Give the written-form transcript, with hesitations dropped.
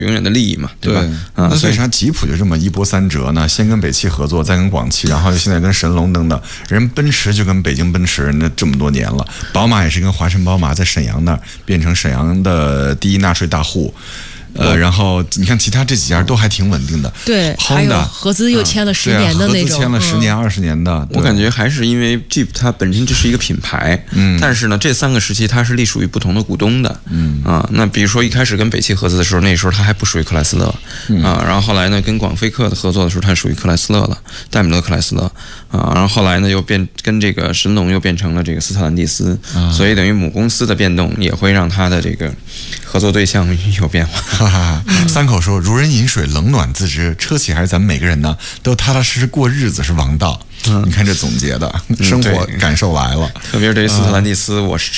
永远的利益嘛，对吧？ 那为啥吉普就这么一波三折呢？先跟北汽合作，再跟广汽，然后现在跟神龙等等。人奔驰就跟北京奔驰那这么多年了，宝马也是跟华晨宝马在沈阳那儿变成沈阳的第一纳税大户。然后你看其他这几家都还挺稳定的， 对，还有合资又签了10年的那种， 合资签了10年、20年的。 我感觉还是因为 Jeep 它本身就是一个品牌，但是呢，这3个时期它是隶属于不同的股东的，那比如说一开始跟北汽合资的时候，那时候它还不属于克莱斯勒，然后后来呢跟广菲克的合作的时候，它属于克莱斯勒了，戴姆勒克莱斯勒，然后后来呢又跟这个神龙又变成了这个斯特兰蒂斯，所以等于母公司的变动也会让它的这个合作对象有变化。 三口说如人饮水，冷暖自知，车企还是咱们每个人呢都踏踏实实过日子是王道。你看这总结的生活感受来了， 特别是对于斯特兰蒂斯，我是